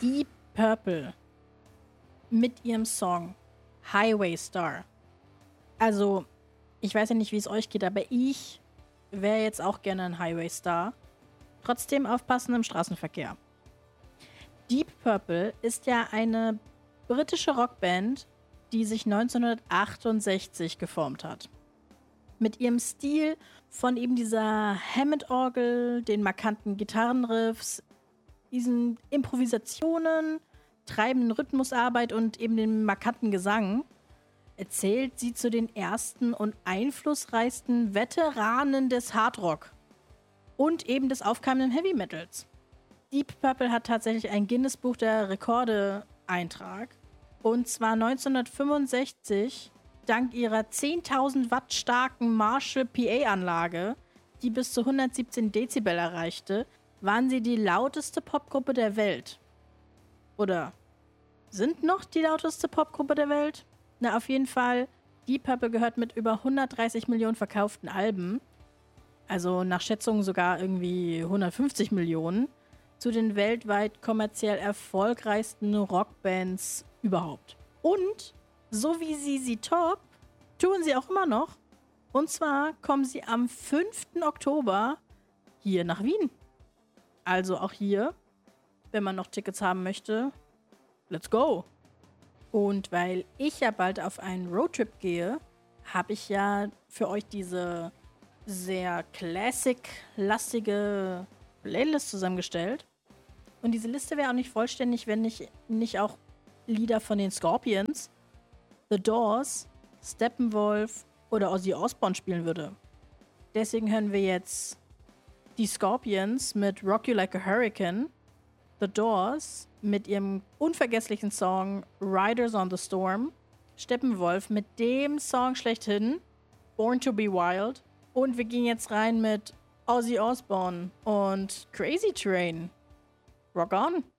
Deep Purple mit ihrem Song Highway Star. Also, ich weiß ja nicht, wie es euch geht, aber ich wäre jetzt auch gerne ein Highway Star. Trotzdem aufpassen im Straßenverkehr. Deep Purple ist ja eine britische Rockband, die sich 1968 geformt hat. Mit ihrem Stil von eben dieser Hammond-Orgel, den markanten Gitarrenriffs, diesen Improvisationen, treibenden Rhythmusarbeit und eben dem markanten Gesang erzählt sie zu den ersten und einflussreichsten Veteranen des Hardrock und eben des aufkeimenden Heavy Metals. Deep Purple hat tatsächlich ein Guinness-Buch der Rekorde-Eintrag. Und zwar 1965 dank ihrer 10.000 Watt starken Marshall PA-Anlage, die bis zu 117 Dezibel erreichte, waren sie die lauteste Popgruppe der Welt. Oder sind noch die lauteste Popgruppe der Welt? Na, auf jeden Fall, Deep Purple gehört mit über 130 Millionen verkauften Alben, also nach Schätzungen sogar irgendwie 150 Millionen, zu den weltweit kommerziell erfolgreichsten Rockbands überhaupt. Und, so wie sie Top, tun sie auch immer noch. Und zwar kommen sie am 5. Oktober hier nach Wien. Also auch hier, wenn man noch Tickets haben möchte, let's go. Und weil ich ja bald auf einen Roadtrip gehe, habe ich ja für euch diese sehr classic-lastige Playlist zusammengestellt. Und diese Liste wäre auch nicht vollständig, wenn ich nicht auch Lieder von den Scorpions, The Doors, Steppenwolf oder Ozzy Osbourne spielen würde. Deswegen hören wir jetzt die Scorpions mit Rock You Like a Hurricane, The Doors mit ihrem unvergesslichen Song Riders on the Storm, Steppenwolf mit dem Song schlechthin, Born to be Wild, und wir gehen jetzt rein mit Ozzy Osbourne und Crazy Train. Rock on!